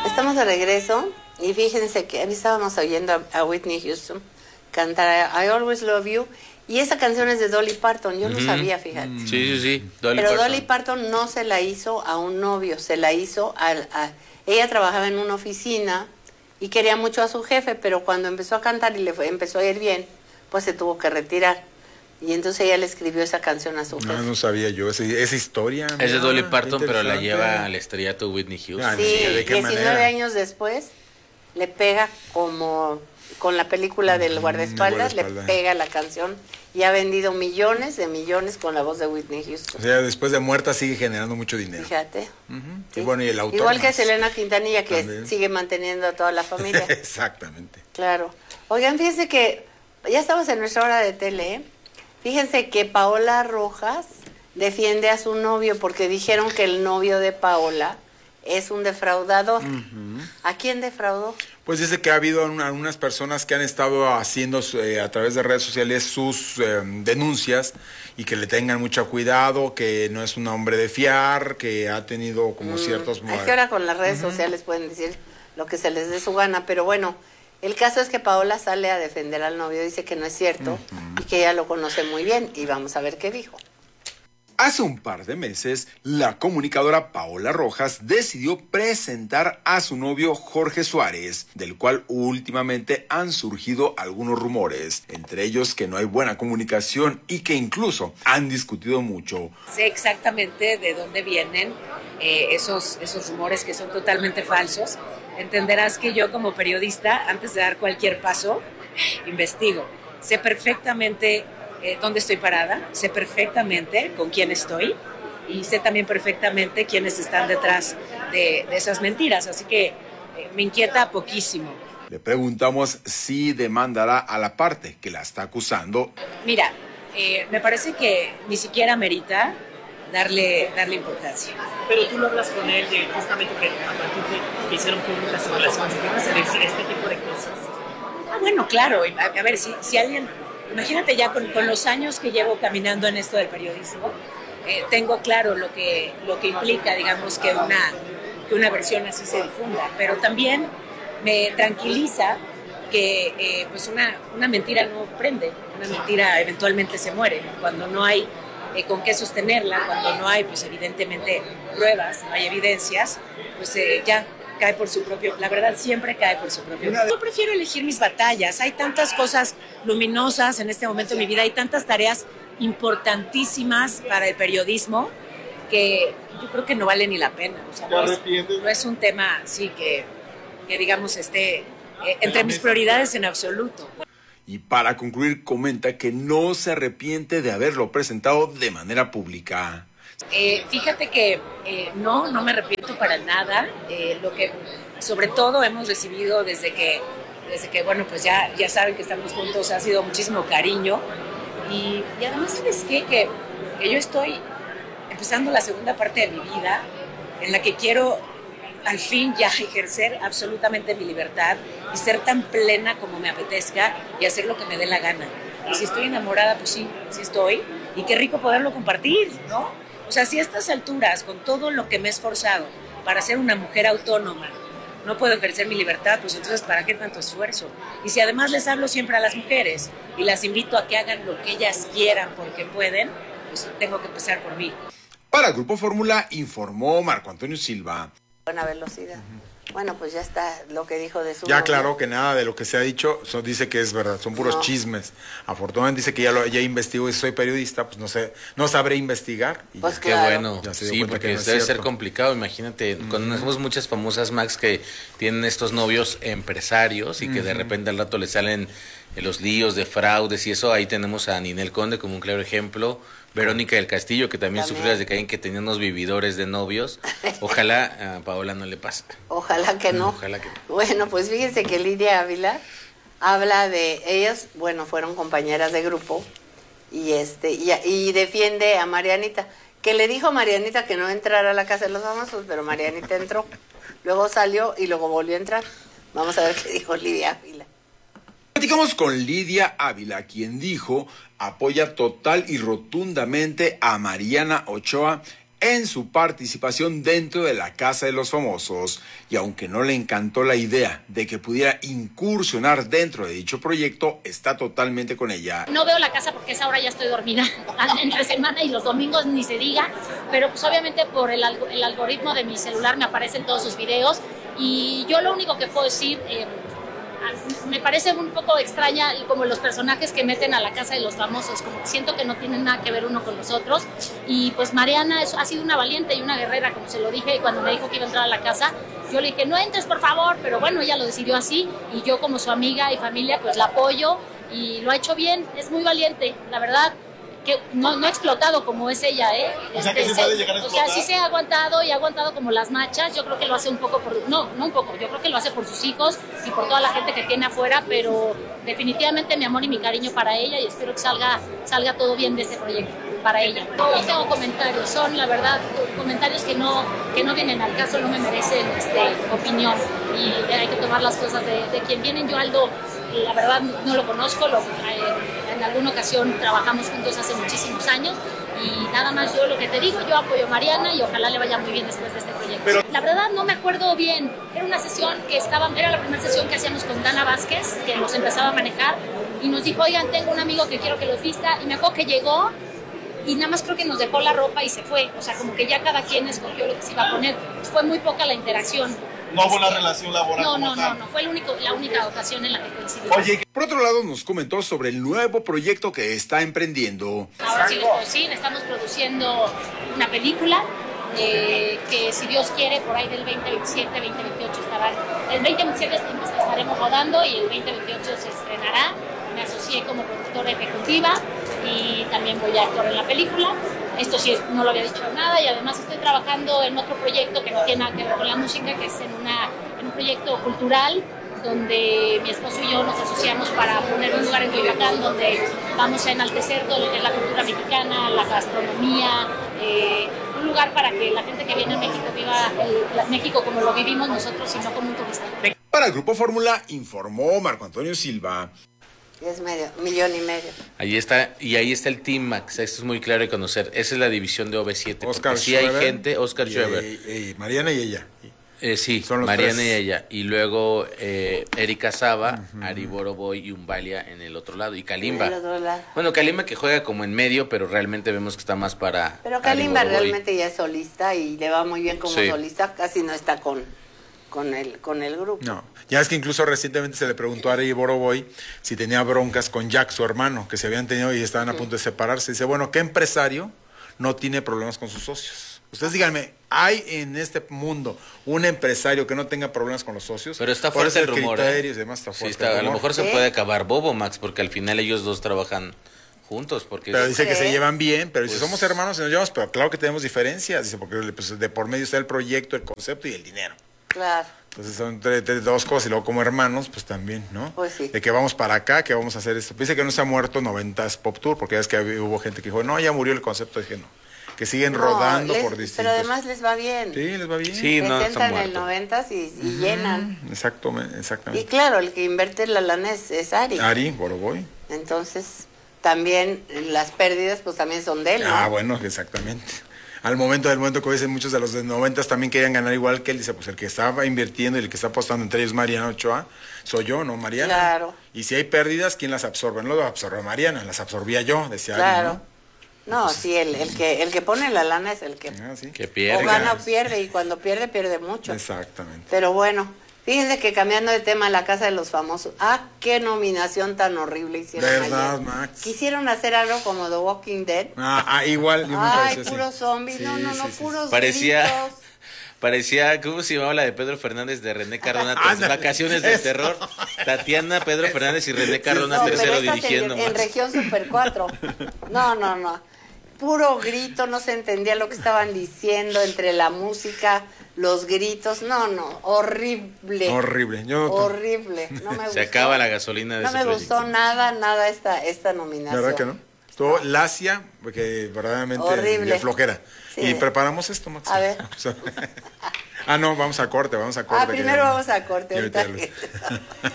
Estamos de regreso y fíjense que estábamos oyendo a Whitney Houston cantar I Always Love You y esa canción es de Dolly Parton, yo no sabía, fíjate. Sí, Pero Dolly Parton no se la hizo a un novio, se la hizo ella trabajaba en una oficina y quería mucho a su jefe, pero cuando empezó a cantar y empezó a ir bien, pues se tuvo que retirar. Y entonces ella le escribió esa canción a su jefe. No sabía yo esa historia. Es de Dolly Parton, pero la lleva al estrellato Whitney Houston. Sí, 19 años después le pega como con la película del guardaespaldas, le pega la canción y ha vendido millones de millones con la voz de Whitney Houston. O sea, después de muerta sigue generando mucho dinero. Fíjate. Sí. Y bueno, y el autor igual que Selena Quintanilla, que también sigue manteniendo a toda la familia. Exactamente. Claro. Oigan, fíjense que ya estamos en nuestra hora de tele, ¿eh? Fíjense que Paola Rojas defiende a su novio porque dijeron que el novio de Paola es un defraudador. ¿A quién defraudó? Pues dice que ha habido algunas personas que han estado haciendo a través de redes sociales sus denuncias y que le tengan mucho cuidado, que no es un hombre de fiar, que ha tenido como ciertos... Es que ahora con las redes sociales pueden decir lo que se les dé su gana, pero bueno... El caso es que Paola sale a defender al novio, dice que no es cierto y que ella lo conoce muy bien y vamos a ver qué dijo. Hace un par de meses, la comunicadora Paola Rojas decidió presentar a su novio Jorge Suárez, del cual últimamente han surgido algunos rumores, entre ellos que no hay buena comunicación y que incluso han discutido mucho. Sé exactamente de dónde vienen esos rumores que son totalmente falsos. Entenderás que yo como periodista, antes de dar cualquier paso, investigo. Sé perfectamente dónde estoy parada, sé perfectamente con quién estoy y sé también perfectamente quiénes están detrás de esas mentiras. Así que me inquieta poquísimo. Le preguntamos si demandará a la parte que la está acusando. Mira, me parece que ni siquiera merita darle importancia. Pero tú lo hablas con él de justamente que a partir de que hicieron públicas sus relaciones, ¿qué vas a decir este tipo de cosas? Ah, bueno, claro. A ver, si alguien... Imagínate ya con los años que llevo caminando en esto del periodismo, tengo claro lo que implica, digamos, que una versión así se difunda. Pero también me tranquiliza que pues una mentira no prende, una mentira eventualmente se muere. Cuando no hay con qué sostenerla, cuando no hay, pues evidentemente, pruebas, no hay evidencias, pues ya cae por su propio, la verdad siempre cae por su propio. Yo prefiero elegir mis batallas, hay tantas cosas luminosas en este momento de mi vida, hay tantas tareas importantísimas para el periodismo que yo creo que no vale ni la pena. O sea, no es un tema así que digamos esté entre mis prioridades en absoluto. Y para concluir, comenta que no se arrepiente de haberlo presentado de manera pública. Fíjate que no me arrepiento para nada. Lo que sobre todo hemos recibido desde que bueno, pues ya saben que estamos juntos, ha sido muchísimo cariño. Y además, ¿sabes qué? Que yo estoy empezando la segunda parte de mi vida en la que quiero al fin ya ejercer absolutamente mi libertad y ser tan plena como me apetezca y hacer lo que me dé la gana. Y si estoy enamorada, pues sí estoy. Y qué rico poderlo compartir, ¿no? O sea, si a estas alturas, con todo lo que me he esforzado para ser una mujer autónoma, no puedo ejercer mi libertad, pues entonces ¿para qué tanto esfuerzo? Y si además les hablo siempre a las mujeres y las invito a que hagan lo que ellas quieran porque pueden, pues tengo que empezar por mí. Para Grupo Fórmula informó Marco Antonio Silva. Buena velocidad. Bueno, pues ya está lo que dijo de su Ya novio. claro que nada de lo que se ha dicho dice que es verdad, son puros chismes. Afortunadamente dice que ya investigó y soy periodista, pues no sabré investigar. Y pues ya. claro. Qué bueno, sí, porque no debe ser complicado, imagínate, conocemos muchas famosas Max que tienen estos novios empresarios y que de repente al rato les salen los líos de fraudes y eso. Ahí tenemos a Ninel Conde como un claro ejemplo, Verónica del Castillo, que también sufrió las de Caín, que tenía unos vividores de novios. Ojalá a Paola no le pase. Ojalá que no. Ojalá que no. Bueno, pues fíjense que Lidia Ávila habla de ellas, bueno, fueron compañeras de grupo y defiende a Marianita, que le dijo a Marianita que no entrara a la casa de los famosos, pero Marianita entró, luego salió y luego volvió a entrar. Vamos a ver qué dijo Lidia Ávila. Platicamos con Lidia Ávila, quien dijo apoya total y rotundamente a Mariana Ochoa en su participación dentro de la Casa de los Famosos, y aunque no le encantó la idea de que pudiera incursionar dentro de dicho proyecto, está totalmente con ella. No veo la casa porque a esa hora ya estoy dormida, entre semana y los domingos ni se diga, pero pues obviamente por el algoritmo de mi celular me aparecen todos sus videos, y yo lo único que puedo decir, me parece un poco extraña como los personajes que meten a la Casa de los Famosos, como que siento que no tienen nada que ver uno con los otros. Y pues Mariana ha sido una valiente y una guerrera, como se lo dije, y cuando me dijo que iba a entrar a la casa, yo le dije, no entres por favor, pero bueno, ella lo decidió así, y yo como su amiga y familia pues la apoyo, y lo ha hecho bien, es muy valiente, la verdad. Que no ha explotado como es ella, ¿eh? O sea, que sí puede llegar a explotar. O sea, sí se ha aguantado y ha aguantado como las machas. Yo creo que lo hace un poco por... No un poco. Yo creo que lo hace por sus hijos y por toda la gente que tiene afuera, pero definitivamente mi amor y mi cariño para ella, y espero que salga todo bien de este proyecto para ella. No tengo comentarios, son la verdad comentarios que no vienen al caso, no me merecen opinión, y hay que tomar las cosas de quien vienen. Yo Aldo, la verdad no lo conozco, en alguna ocasión trabajamos juntos hace muchísimos años, y nada más yo lo que te digo, yo apoyo a Mariana y ojalá le vaya muy bien después de este proyecto. Pero la verdad no me acuerdo bien, era una sesión era la primera sesión que hacíamos con Dana Vázquez, que nos empezaba a manejar, y nos dijo, oigan, tengo un amigo que quiero que los vista, y me acuerdo que llegó y nada más creo que nos dejó la ropa y se fue, o sea, como que ya cada quien escogió lo que se iba a poner, fue muy poca la interacción. No hubo una relación laboral. No, fue la única ocasión en la que coincidimos. Oye, por otro lado nos comentó sobre el nuevo proyecto que está emprendiendo. Ahora sí les puedo decir, estamos produciendo una película que si Dios quiere por ahí del 2027, 2028 estará. El 2027 estaremos rodando y el 2028 se estrenará. Me asocié como productora ejecutiva y también voy a actuar en la película. Esto sí no lo había dicho nada, y además estoy trabajando en otro proyecto que no tiene nada que ver con la música, que es en un proyecto cultural donde mi esposo y yo nos asociamos para poner un lugar en Coyoacán donde vamos a enaltecer todo lo que es la cultura mexicana, la gastronomía, un lugar para que la gente que viene a México viva México como lo vivimos nosotros y no como un turista. Para el Grupo Fórmula informó Marco Antonio Silva. Es millón y medio. Ahí está el Team Max, esto es muy claro de conocer. Esa es la división de OV7. Oscar sí hay Schweber, gente, Oscar Schweber. Mariana y ella. Sí, son los Mariana tres. y ella. Y luego Erika Saba, Ari Boroboy y Umbalia en el otro lado. Y Kalimba. En el otro lado. Bueno, Kalimba que juega como en medio, pero realmente vemos que está más para Pero Kalimba Ari Boroboy. realmente ya es solista y le va muy bien como Sí. solista, casi no está con el grupo. No, ya es que incluso recientemente se le preguntó a Ari Boroboy si tenía broncas con Jack, su hermano, que se habían tenido y estaban a punto de separarse. Dice, bueno, ¿qué empresario no tiene problemas con sus socios? Ustedes díganme, ¿hay en este mundo un empresario que no tenga problemas con los socios? Pero está Por fuerte eso el rumor. criterios y demás está Sí, fuerte. a el lo rumor. mejor se ¿Sí? puede acabar Bobo Max, porque al final ellos dos trabajan juntos. Porque Pero dice que se ¿Sí? llevan bien, pero dice, Pues- somos hermanos y nos llevamos, pero claro que tenemos diferencias. Dice, porque pues, de por medio está el proyecto, el concepto y el dinero. Claro. Entonces son entre dos cosas y luego como hermanos, pues también, ¿no? Pues sí. De que vamos para acá, que vamos a hacer esto. Dice que no se ha muerto 90s Pop Tour, porque ya es que hubo gente que dijo, no, ya murió el concepto. Dije, no, que siguen No, rodando les- por distintos. Pero además les va bien. Sí, les va bien. Sí, no, está Presentan el muerto. 90s y llenan. Exactamente, Y exactamente. claro, el que invierte la lana es Ari. Ari, Boroboy. Entonces, también las pérdidas pues también son de él, ¿no? Ah, bueno, exactamente. Al momento que dicen muchos de los de 90s también querían ganar igual que él, dice, pues el que estaba invirtiendo y el que está apostando entre ellos Mariana Ochoa, soy yo, ¿no, Mariana? Claro. Y si hay pérdidas, ¿quién las absorbe? No las absorbe Mariana, las absorbía yo, decía Claro. Ari, No, sí, el que pone la lana es el que ¿no? Ah, sí. Que pierde. o gana o pierde, y cuando pierde mucho. Exactamente. Pero bueno, fíjense que cambiando de tema, La Casa de los Famosos, qué nominación tan horrible hicieron ¿Verdad, ayer. Max? Quisieron hacer algo como The Walking Dead. Igual. yo me Ay, pareció así. puros zombies, Sí, no, sí, sí. puros Parecía- gritos. Parecía, ¿cómo se llamaba la de Pedro Fernández de René Cardona? Ándale, Vacaciones del eso. terror. Tatiana, Pedro Fernández y René Cardona No, pero tercero estas dirigiendo. en Max. Región Super 4. No. Puro grito, no se entendía lo que estaban diciendo entre la música, los gritos. No, horrible. Horrible. Horrible. No me gustó. Se acaba la gasolina de No ese me proyecto. gustó nada esta nominación. ¿Verdad que no? Estuvo lacia, porque verdaderamente Horrible. de flojera. Sí. Y preparamos esto, Max. A ver. O sea, no, vamos a corte. Primero vamos a corte. Y ahorita ahorita.